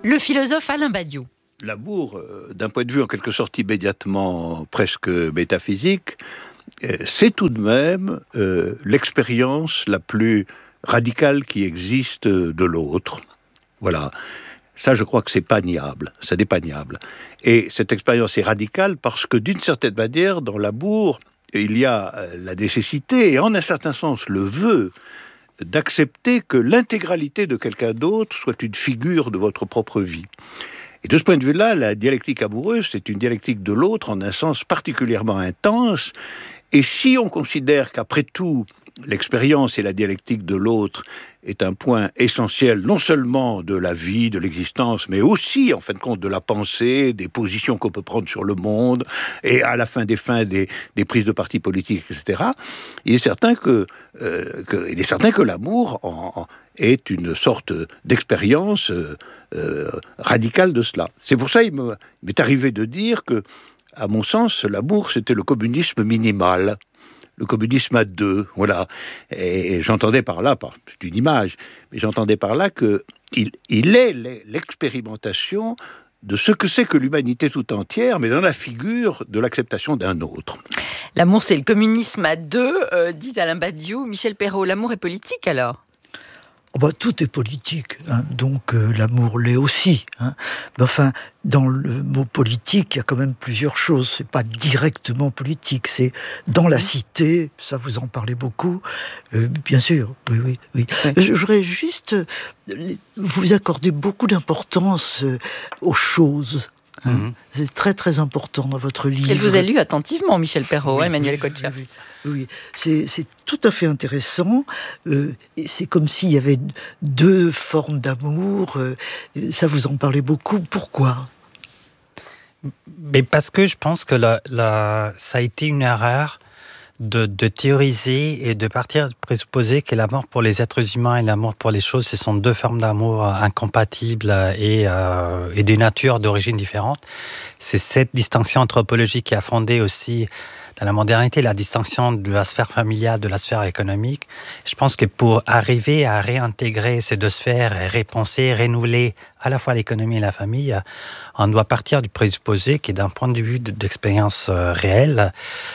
Le philosophe Alain Badiou. L'amour, d'un point de vue en quelque sorte immédiatement presque métaphysique, c'est tout de même l'expérience la plus radicale qui existe de l'autre. Voilà. Ça, je crois que c'est niable. Et cette expérience est radicale parce que, d'une certaine manière, dans l'amour, il y a la nécessité, et en un certain sens le vœu, d'accepter que l'intégralité de quelqu'un d'autre soit une figure de votre propre vie. Et de ce point de vue-là, la dialectique amoureuse, c'est une dialectique de l'autre en un sens particulièrement intense. Et si on considère qu'après tout, l'expérience et la dialectique de l'autre est un point essentiel, non seulement de la vie, de l'existence, mais aussi, en fin de compte, de la pensée, des positions qu'on peut prendre sur le monde, et à la fin des prises de parti politiques, etc., il est certain que l'amour est une sorte d'expérience radicale de cela. C'est pour ça qu'il m'est arrivé de dire que, à mon sens, l'amour, c'était le communisme minimal. Le communisme à deux, voilà. Et j'entendais par là, c'est une image, mais j'entendais par là qu'il est l'expérimentation de ce que c'est que l'humanité tout entière, mais dans la figure de l'acceptation d'un autre. L'amour, c'est le communisme à deux, dit Alain Badiou. Michel Perrault, l'amour est politique alors ? Tout est politique, donc l'amour l'est aussi. Mais enfin, dans le mot politique, il y a quand même plusieurs choses. C'est pas directement politique, c'est dans la cité. Ça, vous en parlez beaucoup, bien sûr. Oui. Je voudrais juste vous accorder beaucoup d'importance aux choses. C'est très très important dans votre livre. Elle vous a lu attentivement, Michel Perrault, Emmanuel Kocha. Oui. C'est tout à fait intéressant. C'est comme s'il y avait deux formes d'amour. Ça, vous en parlez beaucoup. Pourquoi ? Mais parce que je pense que ça a été une erreur de théoriser et de partir de présupposer que l'amour pour les êtres humains et l'amour pour les choses, ce sont deux formes d'amour incompatibles et des natures d'origine différentes. C'est cette distinction anthropologique qui a fondé aussi dans la modernité la distinction de la sphère familiale, de la sphère économique. Je pense que pour arriver à réintégrer ces deux sphères et repenser, renouveler à la fois l'économie et la famille, on doit partir du présupposé que d'un point de vue d'expérience réelle,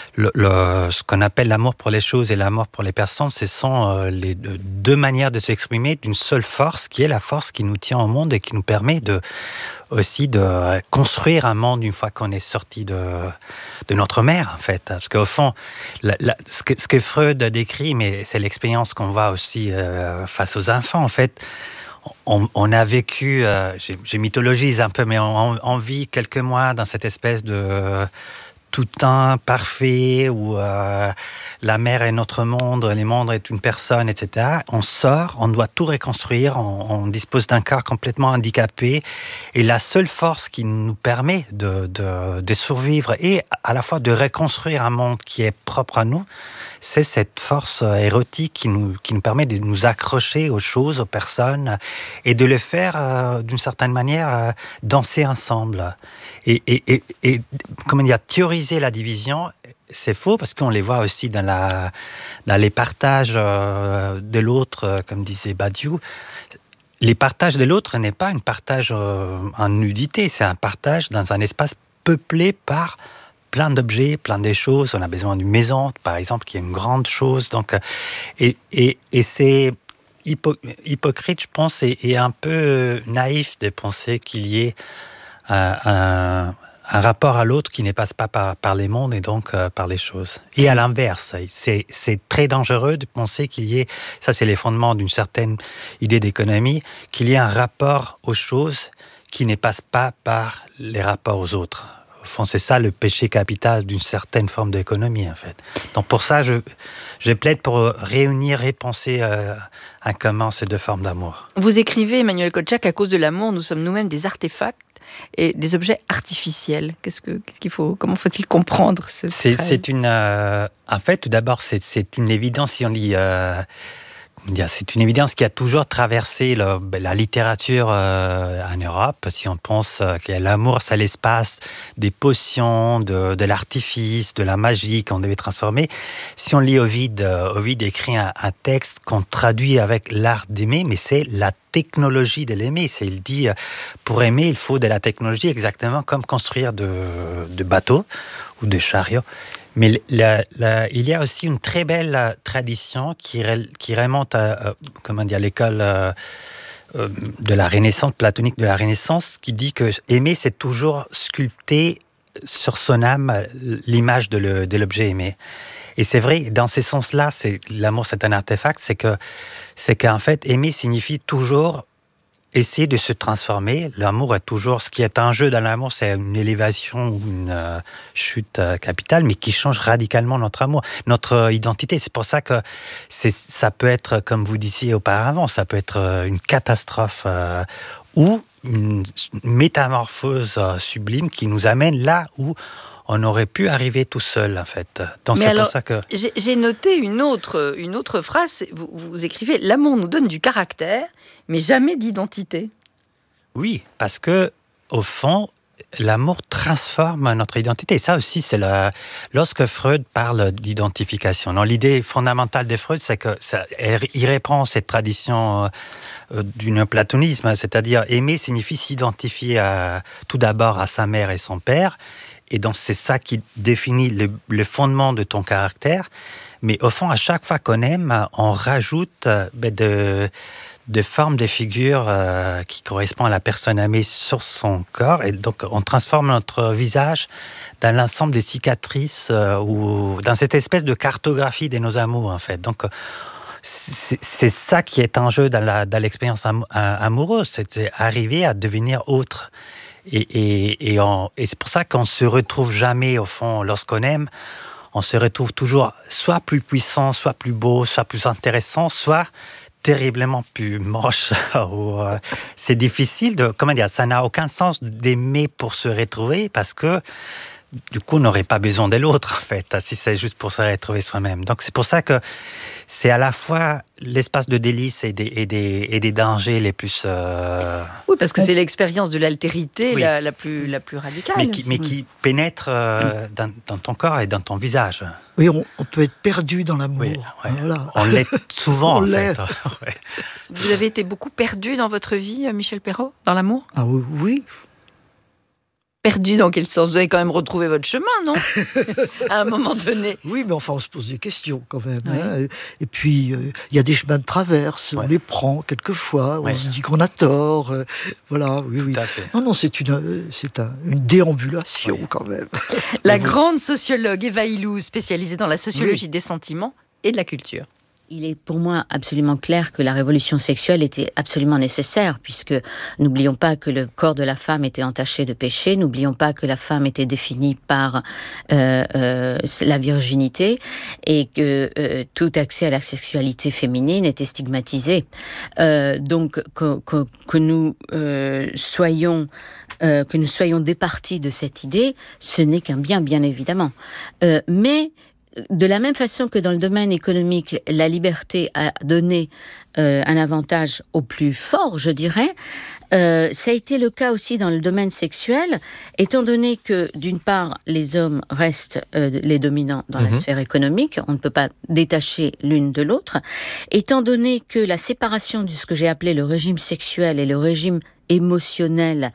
ce qu'on appelle l'amour pour les choses et l'amour pour les personnes, ce sont les deux manières de s'exprimer d'une seule force, qui est la force qui nous tient au monde et qui nous permet aussi de construire un monde une fois qu'on est sorti de notre mère, en fait. Parce qu'au fond, ce que Freud décrit, mais c'est l'expérience qu'on voit aussi face aux enfants, en fait. On a vécu, je mythologise un peu, mais on vit quelques mois dans cette espèce de tout temps parfait où la mère est notre monde, le monde est une personne, etc. On sort, on doit tout reconstruire, on dispose d'un corps complètement handicapé et la seule force qui nous permet de survivre et à la fois de reconstruire un monde qui est propre à nous, c'est cette force érotique qui nous permet de nous accrocher aux choses, aux personnes et de le faire d'une certaine manière danser ensemble. Et comment dire, théoriser la division, c'est faux parce qu'on les voit aussi dans les partages de l'autre, comme disait Badiou. Les partages de l'autre n'est pas un partage en nudité, c'est un partage dans un espace peuplé par plein d'objets, plein de choses. On a besoin d'une maison, par exemple, qui est une grande chose. Donc, et c'est hypocrite, je pense, et un peu naïf de penser qu'il y ait un rapport à l'autre qui ne passe pas par les mondes et donc par les choses. Et à l'inverse, c'est très dangereux de penser qu'il y ait, ça c'est les fondements d'une certaine idée d'économie, qu'il y ait un rapport aux choses qui ne passe pas par les rapports aux autres. Au fond, c'est ça le péché capital d'une certaine forme d'économie, en fait. Donc pour ça, je plaide pour réunir et penser en commun ces deux formes d'amour. Vous écrivez, Emmanuel Kocha, qu'à cause de l'amour, nous sommes nous-mêmes des artefacts et des objets artificiels. Comment faut-il comprendre c'est une en fait, tout d'abord, c'est une évidence si on lit c'est une évidence qui a toujours traversé la littérature en Europe. Si on pense que l'amour, c'est l'espace des potions, de l'artifice, de la magie qu'on devait transformer. Si on lit Ovide écrit un texte qu'on traduit avec l'art d'aimer, mais c'est la technologie de l'aimer. Il dit, pour aimer, il faut de la technologie, exactement comme construire de bateaux ou de chariots. Mais il y a aussi une très belle tradition qui remonte à l'école de la Renaissance, platonique de la Renaissance, qui dit que aimer, c'est toujours sculpter sur son âme l'image de l'objet aimé. Et c'est vrai, dans ce sens-là, l'amour, c'est un artefact, c'est qu'en fait, aimer signifie toujours essayer de se transformer. L'amour est toujours... Ce qui est en jeu dans l'amour, c'est une élévation ou une chute capitale, mais qui change radicalement notre amour, notre identité. C'est pour ça que ça peut être, comme vous disiez auparavant, ça peut être une catastrophe ou une métamorphose sublime qui nous amène là où on aurait pu arriver tout seul, en fait. Donc, mais c'est alors, pour ça que... J'ai noté une autre phrase. Vous écrivez « L'amour nous donne du caractère, mais jamais d'identité ». Oui, parce que, au fond, l'amour transforme notre identité. Et ça aussi, lorsque Freud parle d'identification. Non, l'idée fondamentale de Freud, c'est qu'il reprend cette tradition du néoplatonisme, c'est-à-dire aimer signifie s'identifier tout d'abord à sa mère et son père. Et donc, c'est ça qui définit le fondement de ton caractère. Mais au fond, à chaque fois qu'on aime, on rajoute de formes, de figures qui correspondent à la personne aimée sur son corps. Et donc, on transforme notre visage dans l'ensemble des cicatrices ou dans cette espèce de cartographie de nos amours, en fait. Donc, c'est ça qui est en jeu dans l'expérience amoureuse. C'est arriver à devenir autre. Et c'est pour ça qu'on ne se retrouve jamais, au fond, lorsqu'on aime, on se retrouve toujours soit plus puissant, soit plus beau, soit plus intéressant, soit terriblement plus moche. C'est difficile ça n'a aucun sens d'aimer pour se retrouver, parce que du coup, on n'aurait pas besoin de l'autre, en fait, si c'est juste pour se retrouver soi-même. Donc, c'est pour ça que c'est à la fois l'espace de délices et des dangers les plus... Oui, parce que c'est l'expérience de l'altérité oui. la plus radicale. Mais qui pénètre dans ton corps et dans ton visage. Oui, on peut être perdu dans l'amour. Oui, ouais. Voilà. On l'est souvent, On en l'est. fait. Ouais. Vous avez été beaucoup perdu dans votre vie, Michel Perrault, dans l'amour ? Ah oui, oui. Perdu dans quel sens ? Vous avez quand même retrouvé votre chemin, non ? À un moment donné. Oui, mais enfin, on se pose des questions quand même. Oui. Hein. Et puis, il y a des chemins de traverse, on les prend quelquefois, on se dit qu'on a tort. Voilà, oui. Tout à fait. Non, c'est une déambulation quand même. La grande sociologue Eva Illouz, spécialisée dans la sociologie des sentiments et de la culture. Il est pour moi absolument clair que la révolution sexuelle était absolument nécessaire, puisque n'oublions pas que le corps de la femme était entaché de péché, n'oublions pas que la femme était définie par la virginité, et que tout accès à la sexualité féminine était stigmatisé. Donc que nous soyons départis de cette idée, ce n'est qu'un bien évidemment. Mais de la même façon que dans le domaine économique, la liberté a donné un avantage aux plus forts, je dirais, ça a été le cas aussi dans le domaine sexuel, étant donné que, d'une part, les hommes restent les dominants dans la sphère économique, on ne peut pas détacher l'une de l'autre, étant donné que la séparation de ce que j'ai appelé le régime sexuel et le régime émotionnel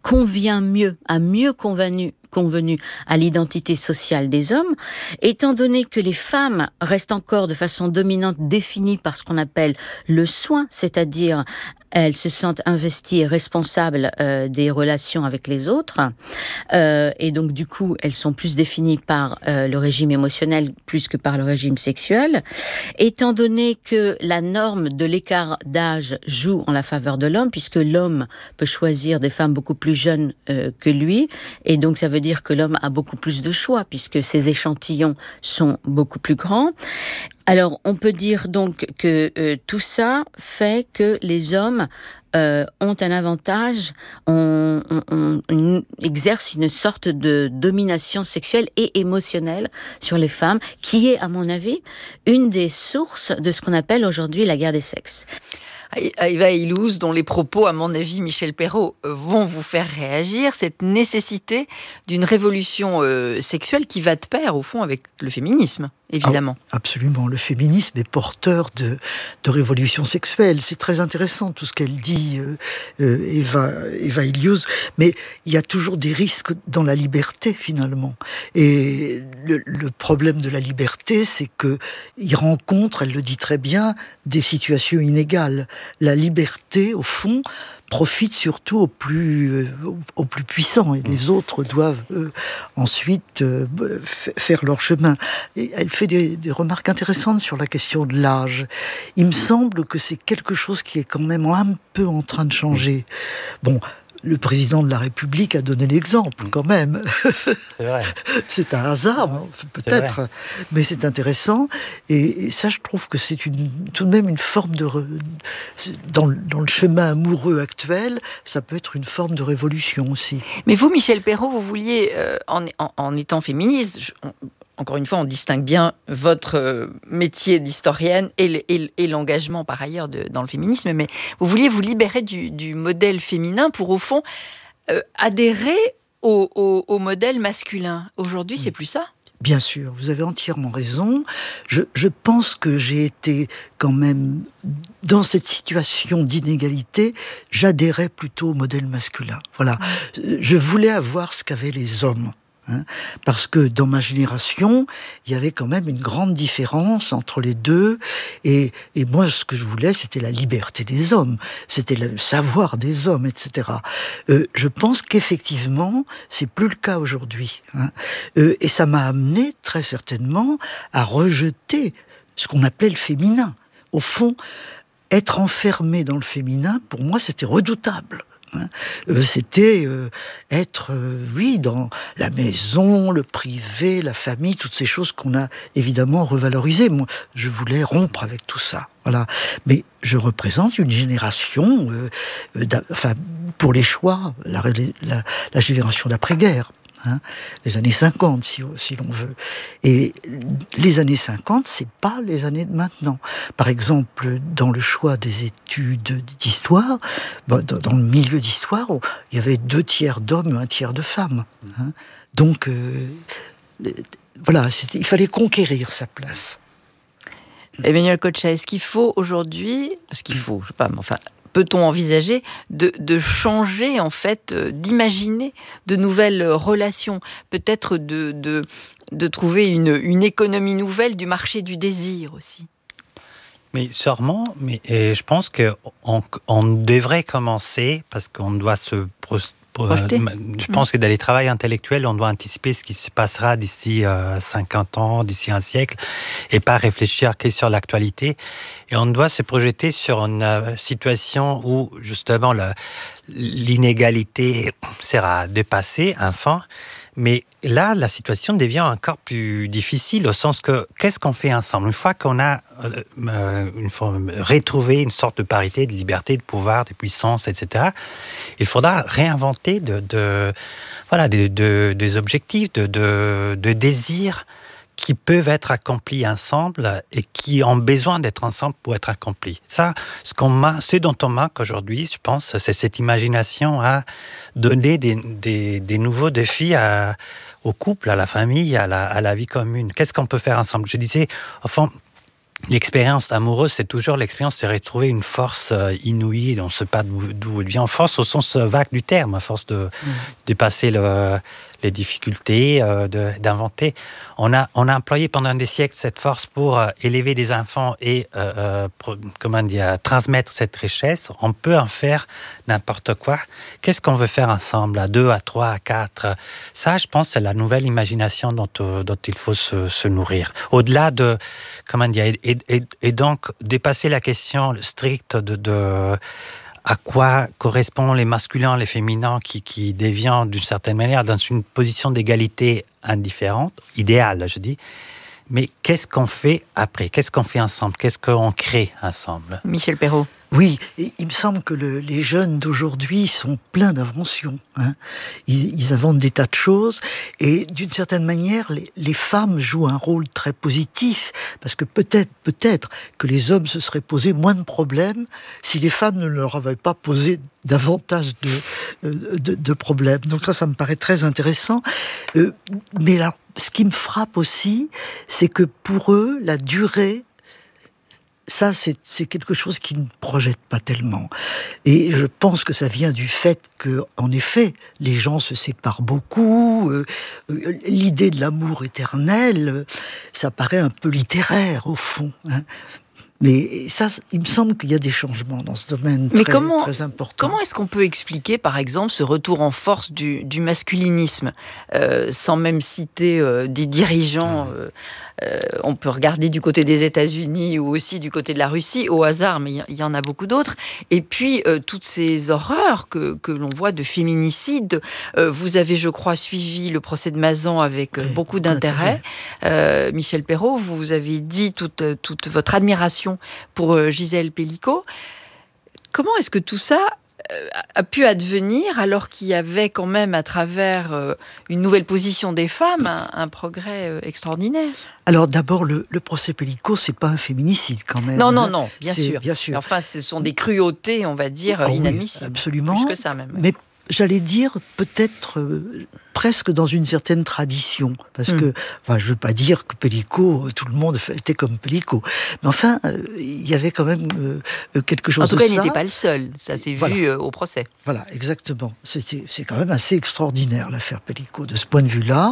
a mieux convenu à l'identité sociale des hommes, étant donné que les femmes restent encore de façon dominante définies par ce qu'on appelle le soin, c'est-à-dire elles se sentent investies et responsables des relations avec les autres, et donc du coup elles sont plus définies par le régime émotionnel plus que par le régime sexuel, étant donné que la norme de l'écart d'âge joue en la faveur de l'homme, puisque l'homme peut choisir des femmes beaucoup plus jeunes que lui, et donc ça veut dire que l'homme a beaucoup plus de choix, puisque ses échantillons sont beaucoup plus grands. Alors, on peut dire donc que tout ça fait que les hommes ont un avantage, exercent une sorte de domination sexuelle et émotionnelle sur les femmes, qui est, à mon avis, une des sources de ce qu'on appelle aujourd'hui la guerre des sexes. Eva Illouz, dont les propos, à mon avis, Michel Perrault, vont vous faire réagir, cette nécessité d'une révolution sexuelle qui va de pair, au fond, avec le féminisme, évidemment. Ah, absolument, le féminisme est porteur de révolution sexuelle. C'est très intéressant tout ce qu'elle dit, Eva Illouz, mais il y a toujours des risques dans la liberté, finalement. Et le problème de la liberté, c'est qu'il rencontre, elle le dit très bien, des situations inégales. La liberté, au fond, profite surtout aux plus puissants, et les autres doivent ensuite faire leur chemin. Et elle fait des remarques intéressantes sur la question de l'âge. Il me semble que c'est quelque chose qui est quand même un peu en train de changer. Bon, le président de la République a donné l'exemple, quand même. C'est vrai. C'est un hasard, peut-être, mais c'est intéressant. Et ça, je trouve que c'est tout de même une forme de... Dans le chemin amoureux actuel, ça peut être une forme de révolution aussi. Mais vous, Michel Perrault, vous vouliez, en étant féministe... Encore une fois, on distingue bien votre métier d'historienne et l'engagement par ailleurs dans le féminisme, mais vous vouliez vous libérer du modèle féminin pour, au fond, adhérer au modèle masculin. Aujourd'hui, c'est plus ça ? Bien sûr, vous avez entièrement raison. Je pense que j'ai été quand même, dans cette situation d'inégalité, j'adhérais plutôt au modèle masculin. Voilà. Je voulais avoir ce qu'avaient les hommes. Parce que dans ma génération, il y avait quand même une grande différence entre les deux. Et moi, ce que je voulais, c'était la liberté des hommes. C'était le savoir des hommes, etc. Je pense qu'effectivement, c'est plus le cas aujourd'hui. Et ça m'a amené, très certainement, à rejeter ce qu'on appelait le féminin. Au fond, être enfermé dans le féminin, pour moi, c'était redoutable. C'était être, dans la maison, le privé, la famille, toutes ces choses qu'on a évidemment revalorisées. Moi, je voulais rompre avec tout ça. Voilà. Mais je représente une génération, pour les choix, la génération d'après-guerre. Les années 50, si l'on veut. Et les années 50, c'est pas les années de maintenant. Par exemple, dans le choix des études d'histoire, dans le milieu d'histoire, il y avait 2 tiers d'hommes et 1 tiers de femmes. Donc, voilà, il fallait conquérir sa place. Emmanuel Kocha, est-ce qu'il faut aujourd'hui, peut-on envisager de changer, en fait, d'imaginer de nouvelles relations, peut-être de trouver une économie nouvelle du marché du désir aussi? Mais sûrement, je pense qu'on devrait commencer, parce qu'on doit je pense que dans les travaux intellectuels, on doit anticiper ce qui se passera d'ici 50 ans, d'ici un siècle, et pas réfléchir que sur l'actualité. Et on doit se projeter sur une situation où, justement, l'inégalité sera dépassée, enfin. Mais là, la situation devient encore plus difficile au sens que, qu'est-ce qu'on fait ensemble ? Une fois qu'on a retrouvé une sorte de parité, de liberté, de pouvoir, de puissance, etc., il faudra réinventer des objectifs, de désirs qui peuvent être accomplis ensemble et qui ont besoin d'être ensemble pour être accomplis. Ça, ce dont on manque aujourd'hui, je pense, c'est cette imagination à donner des nouveaux défis au couple, à la famille, à la vie commune. Qu'est-ce qu'on peut faire ensemble ? Je disais, au fond, l'expérience amoureuse, c'est toujours l'expérience de retrouver une force inouïe, on ne sait pas d'où elle vient, force au sens vague du terme, à force de dépasser les difficultés, d'inventer. On a employé pendant des siècles cette force pour élever des enfants et transmettre cette richesse. On peut en faire n'importe quoi. Qu'est-ce qu'on veut faire ensemble, à 2, à 3, à 4 ? Ça, je pense, c'est la nouvelle imagination dont il faut se nourrir. Au-delà de, et donc dépasser la question stricte de à quoi correspondent les masculins, les féminins qui déviennent d'une certaine manière dans une position d'égalité indifférente, idéale, je dis, Mais qu'est-ce qu'on fait après? Qu'est-ce qu'on fait ensemble? Qu'est-ce qu'on crée ensemble? Michel Perrault. Oui, et il me semble que les jeunes d'aujourd'hui sont pleins d'inventions. Hein. Ils inventent des tas de choses, et d'une certaine manière, les femmes jouent un rôle très positif, parce que peut-être que les hommes se seraient posé moins de problèmes si les femmes ne leur avaient pas posé davantage de problèmes. Donc ça me paraît très intéressant. Mais là, ce qui me frappe aussi, c'est que pour eux, la durée, ça, c'est quelque chose qui ne projette pas tellement. Et je pense que ça vient du fait que, en effet, les gens se séparent beaucoup. L'idée de l'amour éternel, ça paraît un peu littéraire, au fond. Hein. Mais ça, il me semble qu'il y a des changements dans ce domaine très important. Comment est-ce qu'on peut expliquer, par exemple, ce retour en force du masculinisme, sans même citer des dirigeants on peut regarder du côté des États-Unis ou aussi du côté de la Russie, au hasard, mais il y en a beaucoup d'autres. Et puis, toutes ces horreurs que l'on voit de féminicide. Vous avez, je crois, suivi le procès de Mazan avec beaucoup d'intérêt. Michel Perrault, vous avez dit toute votre admiration pour Gisèle Pelicot. Comment est-ce que tout ça a pu advenir alors qu'il y avait quand même à travers une nouvelle position des femmes un progrès extraordinaire? Alors d'abord, le procès Pelicot, c'est pas un féminicide quand même. Non, bien sûr. Bien sûr. Enfin, ce sont des cruautés, on va dire, inadmissibles. Oui, absolument. Plus que ça même. Mais j'allais dire peut-être presque dans une certaine tradition, parce que je ne veux pas dire que Pelicot, tout le monde était comme Pelicot, mais enfin, il y avait quand même quelque chose de ça. En tout cas, il n'était pas le seul, ça s'est vu au procès. Voilà, exactement. C'est quand même assez extraordinaire, l'affaire Pelicot, de ce point de vue-là.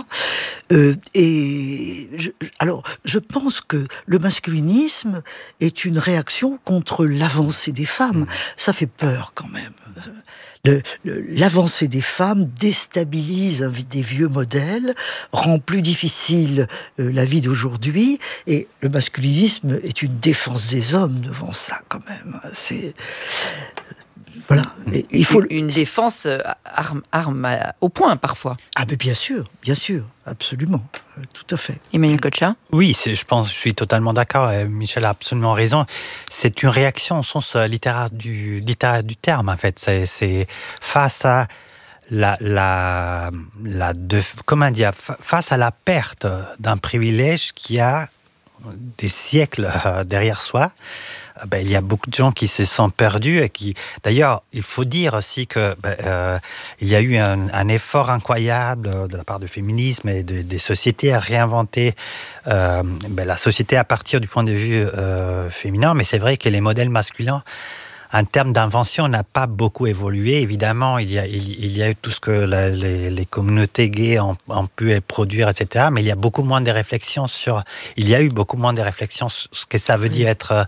Alors, je pense que le masculinisme est une réaction contre l'avancée des femmes. Ça fait peur quand même. L'avancée des femmes déstabilise des vieux modèles, rend plus difficile la vie d'aujourd'hui, et le masculinisme est une défense des hommes devant ça quand même. Voilà. Et il faut une défense arme au poing parfois. Ah mais bien sûr, absolument, tout à fait. Emmanuel Kocha. Oui, je suis totalement d'accord. Michel a absolument raison. C'est une réaction au sens littéraire du terme. En fait, c'est face à face à la perte d'un privilège qui a des siècles derrière soi. Il y a beaucoup de gens qui se sont perdus et qui, d'ailleurs, il faut dire aussi que il y a eu un effort incroyable de la part du féminisme et des sociétés à réinventer la société à partir du point de vue féminin. Mais c'est vrai que les modèles masculins, en termes d'invention, n'a pas beaucoup évolué. Évidemment, il y a eu tout ce que les communautés gays ont pu produire, etc. Mais il y a beaucoup moins de réflexions sur ce que ça veut dire être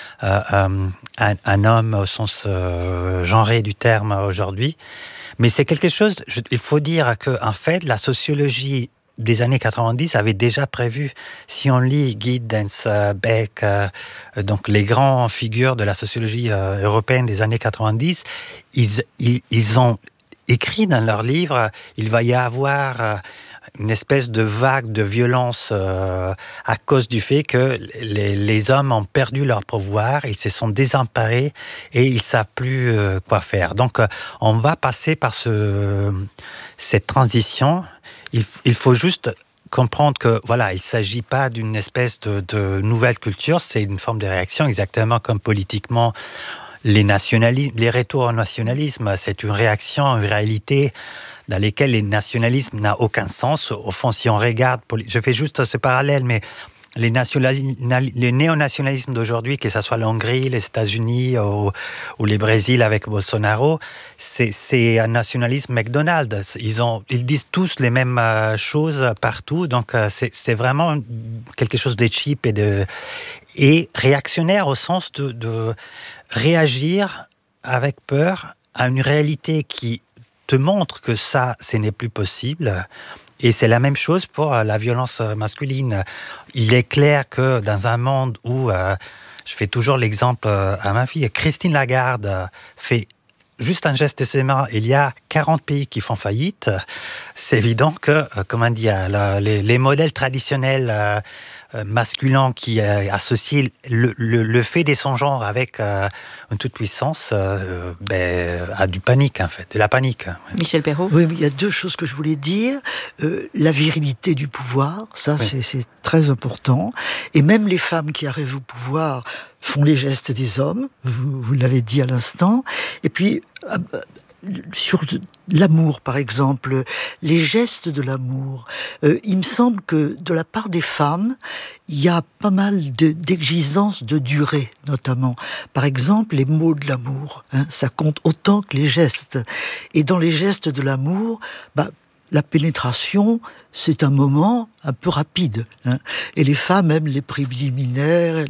un homme au sens genré du terme aujourd'hui. Mais c'est quelque chose, il faut dire qu'en fait, la sociologie des années 90 avait déjà prévu, si on lit Giddens, Beck, donc les grands figures de la sociologie européenne des années 90, ils ont écrit dans leurs livres, il va y avoir une espèce de vague de violence à cause du fait que les hommes ont perdu leur pouvoir, ils se sont désemparés et ils ne savent plus quoi faire. Donc on va passer par cette transition. Il faut juste comprendre que il ne s'agit pas d'une espèce de nouvelle culture, c'est une forme de réaction, exactement comme politiquement les retours au nationalisme, c'est une réaction en réalité dans lesquels le nationalisme n'a aucun sens. Au fond, si on regarde, je fais juste ce parallèle, mais les néonationalismes d'aujourd'hui, que ce soit la Hongrie, les États-Unis ou le Brésil avec Bolsonaro, c'est un nationalisme McDonald's. Ils disent tous les mêmes choses partout, donc c'est vraiment quelque chose de cheap et réactionnaire au sens de réagir avec peur à une réalité qui te montre que ça, ce n'est plus possible. Et c'est la même chose pour la violence masculine. Il est clair que dans un monde où, je fais toujours l'exemple à ma fille, Christine Lagarde fait juste un geste de ses mains, il y a 40 pays qui font faillite. C'est évident que, les modèles traditionnels masculin qui associe le fait de son genre avec une toute puissance à du panique, en fait, de la panique. Michel Perrault. Oui, mais il y a deux choses que je voulais dire. La virilité du pouvoir, ça Oui. c'est très important. Et même les femmes qui arrivent au pouvoir font les gestes des hommes, vous l'avez dit à l'instant. Et puis, sur l'amour, par exemple, les gestes de l'amour, il me semble que de la part des femmes, il y a pas mal d'exigences de durée, notamment. Par exemple, les mots de l'amour, ça compte autant que les gestes. Et dans les gestes de l'amour, la pénétration, c'est un moment un peu rapide. Et les femmes aiment les préliminaires,